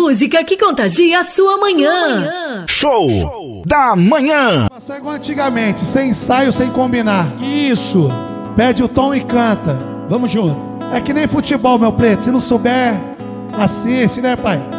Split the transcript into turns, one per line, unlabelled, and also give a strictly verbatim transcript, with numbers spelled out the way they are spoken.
música que contagia a sua manhã.
Show, Show da manhã.
Segue igual antigamente, sem ensaio, sem combinar.
Isso.
Pede o tom e canta.
Vamos junto.
É que nem futebol, meu preto. Se não souber, assiste, né, pai?